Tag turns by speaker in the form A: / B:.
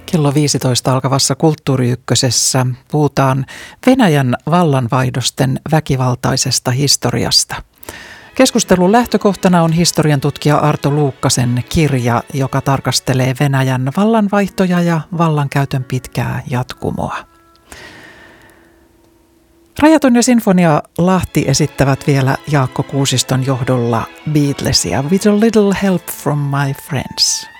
A: Kello 15 alkavassa Kulttuuri Ykkösessä puhutaan Venäjän vallanvaihdosten väkivaltaisesta historiasta. Keskustelun lähtökohtana on historian tutkija Arto Luukkasen kirja, joka tarkastelee Venäjän vallanvaihtoja ja vallankäytön pitkää jatkumoa. Rajaton ja Sinfonia Lahti esittävät vielä Jaakko Kuusiston johdolla Beatlesia With a Little Help from My Friends.